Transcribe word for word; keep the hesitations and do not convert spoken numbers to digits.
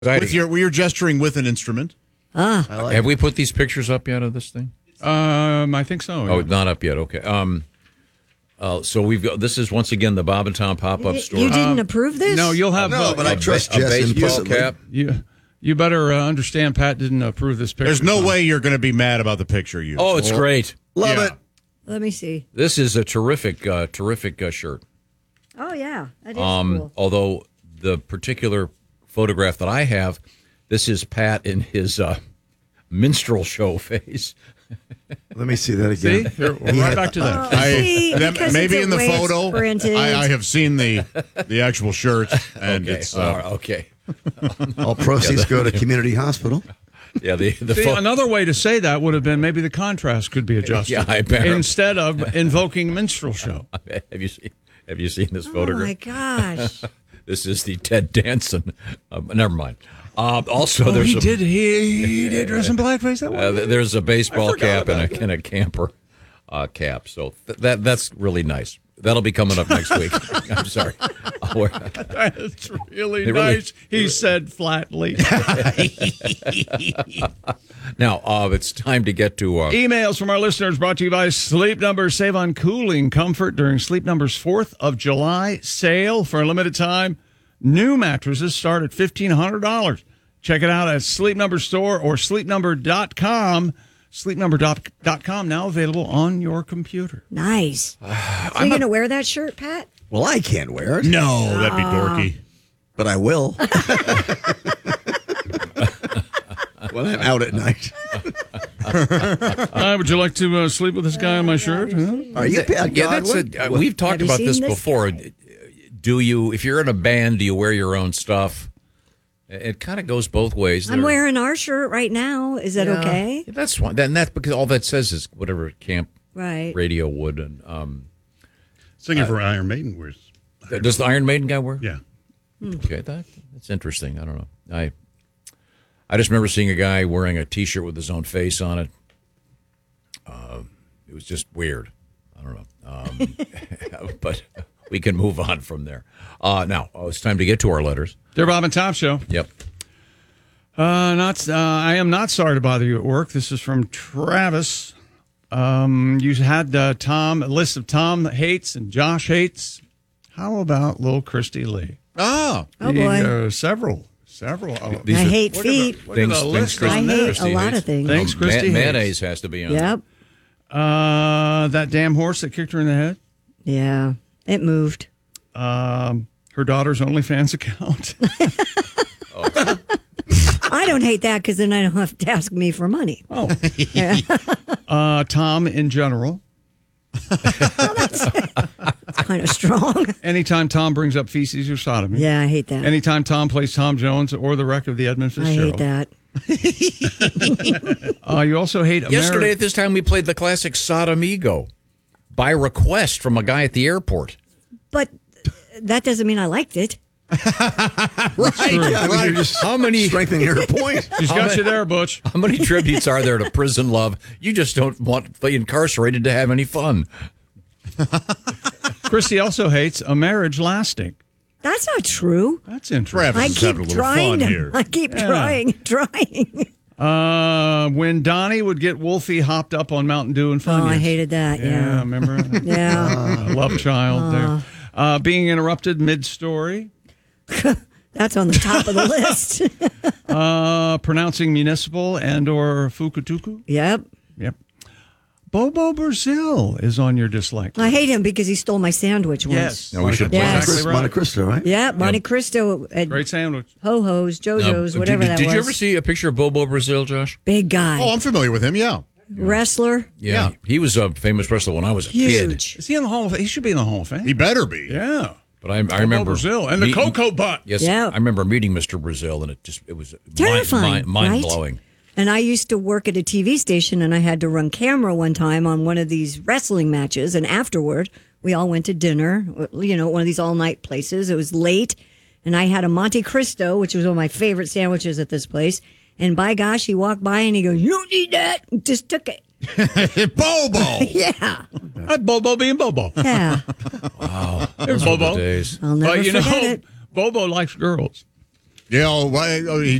With your, you're gesturing with an instrument. Ah. Like Have it. we put these pictures up yet of this thing? Um, I think so. Oh, yeah. not up yet. Okay. Um, uh, so we've got. This is once again the Bob and Tom pop-up You, store. you didn't Um, approve this? No, you'll have. No, uh, but I a, trust a Jess baseball implicitly. cap. You, you better uh, understand. Pat didn't approve this picture. There's no Tom. way you're going to be mad about the picture you. Oh, it's great. Love Yeah. it. Let me see. This is a terrific, uh, terrific uh, shirt. Oh, yeah. That is Um, cool. although the particular photograph that I have, this is Pat in his uh, minstrel show phase. Let me see that See, again. Here, we're right back to that. Oh, see, that- because maybe it's in the way it's photo, printed. I, I have seen the the actual shirt, and okay. it's All uh, right, okay. All proceeds go to community hospittal. Yeah, the the See, pho- another way to say that would have been maybe the contrast could be adjusted. Yeah, I bet. Instead of invoking minstrel show. have you seen Have you seen this Oh, photograph? my gosh. This is the Ted Danson. Uh, never mind. Uh, also, Oh, there's he a, did. He, he did dress in blackface. That Uh, one. there's a baseball I forgot cap and a, about and a camper uh, cap. So th- that that's really nice. That'll be coming up next week. I'm sorry. I'll wear- That's really It really- nice. He said flatly. now, uh, it's time to get to... Uh, Emails from our listeners brought to you by Sleep Number. Save on cooling comfort during Sleep Number's fourth of July sale for a limited time. New mattresses start at fifteen hundred dollars. Check it out at Sleep Number Store or sleep number dot com. sleep number dot com now available on your computer. Nice. So you going to wear that shirt, Pat? Well, I can't wear it, no, that'd be dorky. but I will. When I'm out at night. Uh, would you like to uh, sleep with this guy on my shirt? Huh? Are you Pat yeah, that's Godwin? a, uh, we've talked Have you about seen this this before. guy? Do you, if you're in a band, do you wear your own stuff? It kind of goes both ways. I'm There- wearing our shirt right now. Is that okay? Yeah, that's fine. Then that's because all that says is whatever camp Right. radio would. And um, Singing for Iron Maiden wears. does the Iron Maiden guy wear? Yeah. Okay, that that's interesting. I don't know. I I just remember seeing a guy wearing a T-shirt with his own face on it. Uh, it was just weird. I don't know. Um, but we can move on from there. Uh, now oh, it's time to get to our letters. Dear Bob and Tom Show. Yep. Uh, not. Uh, I am not sorry to bother you at work. This is from Travis. Um, you had uh, Tom a list of Tom hates and Josh hates. How about little Christy Lee? Ah, Oh, He, boy. uh, several, several. Oh, These I are hate look at feet. the- look at things- the things list Christy- I on hate there. Christy a lot hates. of things. Thanks, Ma- Christy hates. mayonnaise has to be on. Yep. Uh, that damn horse that kicked her in the head. Yeah. It moved. Um, her daughter's OnlyFans account. I don't hate that because then I don't have to ask me for money. Oh. uh, Tom in general. It's kind of strong. Anytime Tom brings up feces or sodomy. Yeah, I hate that. Anytime Tom plays Tom Jones or the wreck of the Edmund I Fitzgerald. hate that. Uh, you also hate Yesterday Ameri- at this time, we played the classic Sodomigo by request from a guy at the airport. But that doesn't mean I liked it. Right. I mean, you're just How many strengthening your point. She's got you there, Butch. how many tributes are there to prison love? You just don't want the incarcerated to have any fun. Christy also hates a marriage lasting. That's not true. That's interesting. Travis I is keep having a little trying. fun To, here. I keep Yeah. trying, trying. Uh, when Donnie would get Wolfie hopped up on Mountain Dew and Oh, Funyuns. I hated that. Yeah, Yeah. remember? Yeah. Uh, love child there. Uh, being interrupted mid-story. That's on the top of the list. Uh, pronouncing municipal and or fukutuku. Yep. Yep. Bobo Brazil is on your dislike. I hate him because he stole my sandwich once. Yes. No, we should Yes. Exactly right. Monte Cristo, right? Yeah, Monte Cristo at Great sandwich. Ho-Ho's, JoJo's, Um, whatever did, that did was. you ever see a picture of Bobo Brazil, Josh? Big guy. Oh, I'm familiar with him. Yeah. Wrestler. Yeah. He was a famous wrestler when I was a kid. Huge. Is he in the Hall of Fame? He should be in the Hall of Fame. He better be. Yeah. But I, I remember Brazil and the meeting- Cocoa Butt. Yes, Yeah. I remember meeting Mister Brazil, and it just it was Terrifying, mind, mind, right? blowing. And I used to work at a T V station, and I had to run camera one time on one of these wrestling matches. And afterward, we all went to dinner, you know, one of these all night places. It was late, and I had a Monte Cristo, which was one of my favorite sandwiches at this place. And by gosh, he walked by and he goes, "You don't need that." Just took it. Bobo. Yeah. Uh, Bobo being Bobo. Yeah. Wow, There's those were the Bobo. days. I'll never But you know, forget it. Bobo likes girls. Yeah, oh, why- oh, he